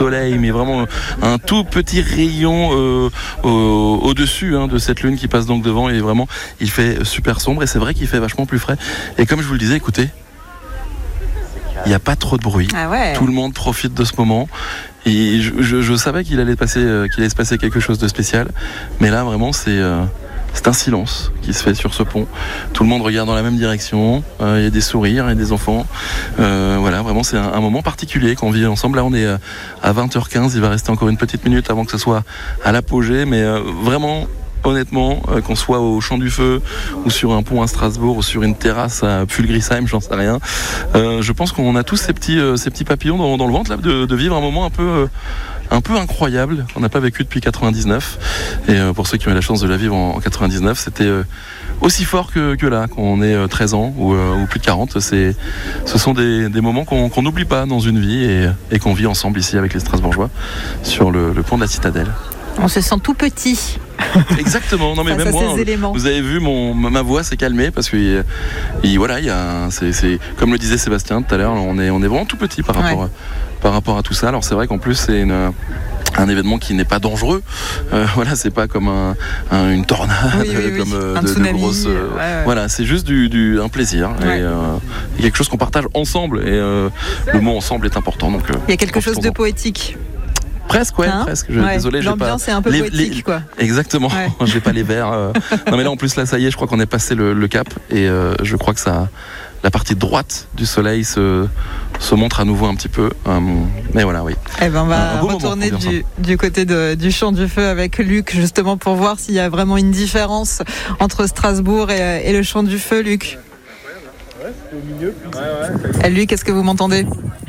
soleil, mais vraiment un tout petit rayon au-dessus de cette lune qui passe donc devant, et vraiment il fait super sombre, et c'est vrai qu'il fait vachement plus frais. Et comme je vous le disais, écoutez, il n'y a pas trop de bruit. Ah ouais. Tout le monde profite de ce moment. Et je savais qu'il allait se passer quelque chose de spécial, mais là vraiment c'est un silence qui se fait sur ce pont. Tout le monde regarde dans la même direction. Il y a des sourires et des enfants. Voilà, vraiment c'est un moment particulier qu'on vit ensemble. Là on est à 20h15. Il va rester encore une petite minute avant que ce soit à l'apogée, mais vraiment, honnêtement, qu'on soit au Champ du Feu ou sur un pont à Strasbourg ou sur une terrasse à Pulgrisheim, j'en sais rien, je pense qu'on a tous ces petits papillons dans le ventre là, de vivre un moment un peu incroyable qu'on n'a pas vécu depuis 99. Et pour ceux qui ont eu la chance de la vivre en 99, c'était aussi fort que là, quand on est 13 ans ou plus de 40. Ce sont des moments qu'on n'oublie pas dans une vie, et qu'on vit ensemble ici avec les Strasbourgeois sur le pont de la Citadelle. On se sent tout petit. Exactement. Non mais même moi, vous avez vu, ma voix s'est calmée parce que voilà, c'est comme le disait Sébastien tout à l'heure, on est vraiment tout petit par rapport à tout ça. Alors c'est vrai qu'en plus c'est un événement qui n'est pas dangereux. Voilà, c'est pas comme une tornade, comme de grosses. Voilà, c'est juste un plaisir et quelque chose qu'on partage ensemble. Et le mot ensemble est important. Donc il y a quelque chose de poétique. Presque, presque. Désolé, l'ambiance est un peu poétique, quoi. Exactement. J'ai pas les vers. Non, mais là, en plus, là, ça y est, je crois qu'on est passé le cap, et je crois que la partie droite du soleil se montre à nouveau un petit peu. Mais voilà, oui. Eh ben, on va retourner du côté du Champ du Feu avec Luc, justement, pour voir s'il y a vraiment une différence entre Strasbourg et le Champ du Feu, Luc. Ouais, c'est au milieu. Luc, est-ce que vous m'entendez ?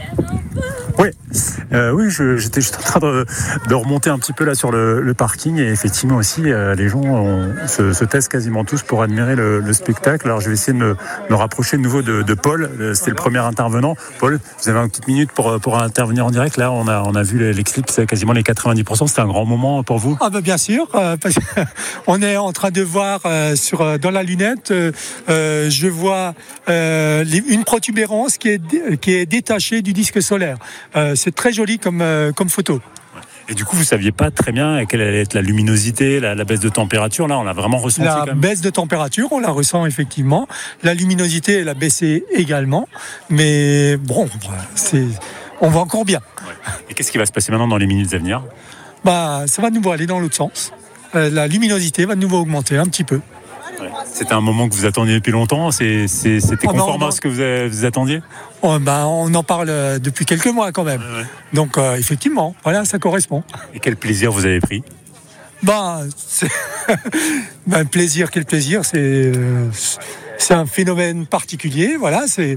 Oui, j'étais juste en train de remonter un petit peu là sur le parking, et effectivement aussi les gens se taisent quasiment tous pour admirer le spectacle. Alors je vais essayer de me rapprocher de nouveau de Paul. C'était le premier intervenant. Paul, vous avez une petite minute pour intervenir en direct. Là on a vu l'éclipse, quasiment les 90%. C'était un grand moment pour vous? Bien sûr, parce qu'on est en train de voir dans la lunette, je vois une protubérance qui est détachée du disque solaire. C'est très joli comme photo. Et du coup, vous saviez pas très bien quelle allait être la luminosité, la baisse de température. Là, on l'a vraiment ressenti. La baisse de température, on la ressent effectivement. La luminosité, elle a baissé également. Mais bon, on va encore bien. Et qu'est-ce qui va se passer maintenant dans les minutes à venir? Ça va de nouveau aller dans l'autre sens. La luminosité va de nouveau augmenter un petit peu. C'était un moment que vous attendiez depuis longtemps. C'était conforme à ce que vous attendiez? On en parle depuis quelques mois quand même. Donc effectivement, voilà, ça correspond. Et quel plaisir vous avez pris? Quel plaisir, c'est un phénomène particulier. Voilà, il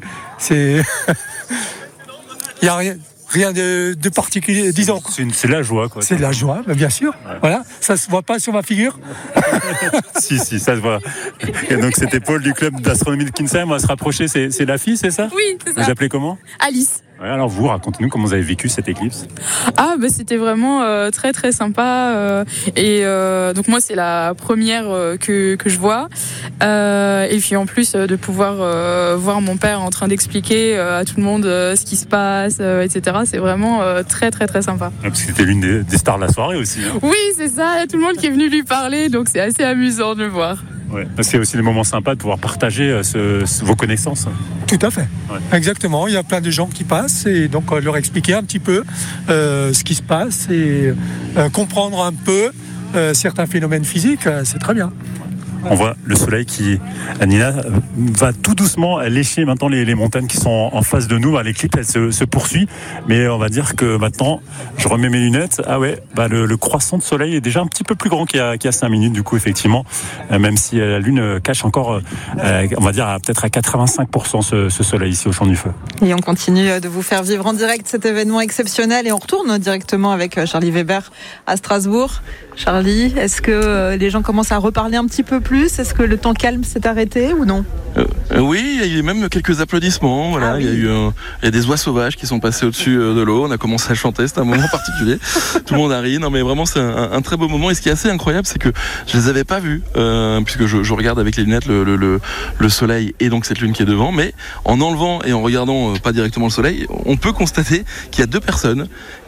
y a rien de particulier, disons. C'est de la joie, quoi. C'est de la joie, bien sûr. Ouais. Voilà, ça se voit pas sur ma figure. Si, ça se voit. Et donc c'était Paul du club d'astronomie de Kinsheim. On va se rapprocher. C'est la fille, c'est ça? Oui, c'est ça. Vous appelez comment? Alice. Ouais, alors vous, racontez-nous comment vous avez vécu cette éclipse. C'était vraiment très très sympa, et donc moi c'est la première que je vois, et puis en plus de pouvoir voir mon père en train d'expliquer à tout le monde ce qui se passe, etc. C'est vraiment très très très sympa. Parce que c'était l'une des stars de la soirée aussi. Oui, c'est ça, il y a tout le monde qui est venu lui parler, donc c'est assez amusant de le voir. Ouais. C'est aussi des moments sympas de pouvoir partager vos connaissances. Tout à fait. Ouais. Exactement. Il y a plein de gens qui passent, et donc leur expliquer un petit peu ce qui se passe, et comprendre un peu certains phénomènes physiques, c'est très bien. On voit le soleil qui, Nina, va tout doucement lécher maintenant les montagnes qui sont en face de nous. L'éclipse, elle se poursuit, mais on va dire que maintenant, je remets mes lunettes. Le croissant de soleil est déjà un petit peu plus grand qu'il y a 5 minutes, du coup, effectivement, même si la lune cache encore, on va dire, peut-être à 85% ce soleil ici au Champ du Feu. Et on continue de vous faire vivre en direct cet événement exceptionnel, et on retourne directement avec Charlie Weber à Strasbourg. Charlie, est-ce que les gens commencent à reparler un petit peu plus? Est-ce que le temps calme s'est arrêté ou non? Oui, il y a eu même quelques applaudissements. Voilà, il y a des oies sauvages qui sont passées au-dessus de l'eau. On a commencé à chanter, c'était un moment particulier. Tout le monde a ri. Non, mais vraiment, c'est un très beau moment. Et ce qui est assez incroyable, c'est que je les avais pas vus, puisque je regarde avec les lunettes le soleil et donc cette lune qui est devant. Mais en enlevant et en regardant pas directement le soleil, on peut constater qu'il y a 2 personnes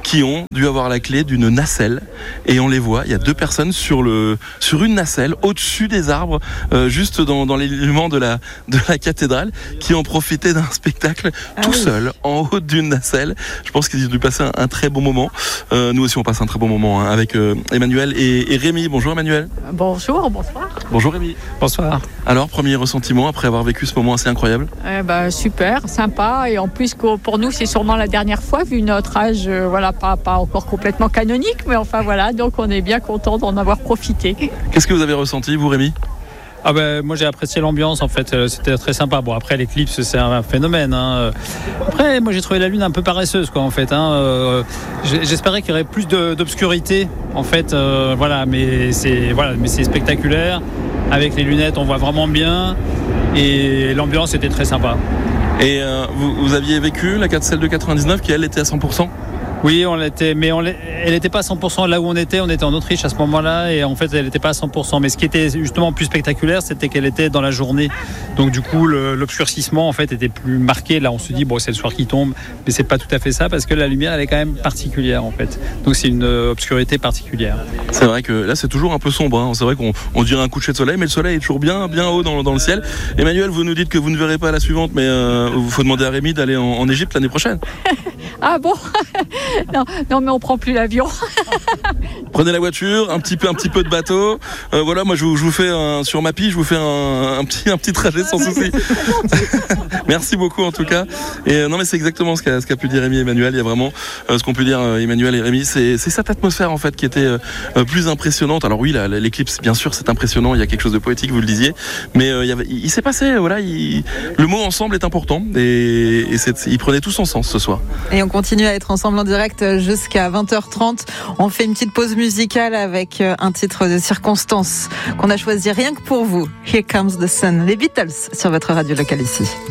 qui ont dû avoir la clé d'une nacelle. Et on les voit, il y a 2 personnes sur une nacelle, au-dessus des arbres, juste dans l'élément de la cathédrale, qui ont profité d'un spectacle seul, en haut d'une nacelle. Je pense qu'ils ont dû passer un très bon moment. Nous aussi, on passe un très bon moment avec Emmanuel et Rémi. Bonjour Emmanuel. Bonjour, bonsoir. Bonjour Rémi. Bonsoir. Alors, premier ressentiment après avoir vécu ce moment assez incroyable? Super, sympa. Et en plus, pour nous, c'est sûrement la dernière fois, vu notre âge, pas encore complètement canonique, mais enfin voilà, donc on est bien content d'en avoir profité. Qu'est-ce que vous avez ressenti, vous Rémi? Moi j'ai apprécié l'ambiance en fait, c'était très sympa. Bon après l'éclipse c'est un phénomène. Après moi j'ai trouvé la lune un peu paresseuse quoi en fait. J'espérais qu'il y aurait plus d'obscurité en fait. Mais c'est spectaculaire. Avec les lunettes on voit vraiment bien et l'ambiance était très sympa. Et vous aviez vécu celle de 99 qui elle était à 100%? Oui, elle n'était pas à 100% là où on était en Autriche à ce moment-là et en fait elle n'était pas à 100%. Mais ce qui était justement plus spectaculaire, c'était qu'elle était dans la journée. Donc du coup, l'obscurcissement en fait était plus marqué. Là, on se dit c'est le soir qui tombe, mais c'est pas tout à fait ça parce que la lumière elle est quand même particulière en fait. Donc c'est une obscurité particulière. C'est vrai que là c'est toujours un peu sombre. C'est vrai qu'on dirait un coucher de soleil, mais le soleil est toujours bien haut dans le ciel. Emmanuel, vous nous dites que vous ne verrez pas la suivante, mais il faut demander à Rémi d'aller en Égypte l'année prochaine. Ah bon? Non, mais on prend plus l'avion. Prenez la voiture, un petit peu de bateau. Moi je vous fais sur ma pille, je vous fais un petit trajet sans souci. Merci beaucoup en tout cas. Et non mais c'est exactement ce qu'a pu dire Rémi et Emmanuel. Il y a vraiment ce qu'on peut dire Emmanuel et Rémi, c'est cette atmosphère en fait qui était plus impressionnante. Alors oui, l'éclipse bien sûr c'est impressionnant, il y a quelque chose de poétique, vous le disiez, mais il s'est passé le mot ensemble est important et il prenait tout son sens ce soir. Et on continue à être ensemble en direct jusqu'à 20h30. On fait une petite pause musicale avec un titre de circonstance qu'on a choisi rien que pour vous. Here Comes the Sun, les Beatles sur votre radio locale ici.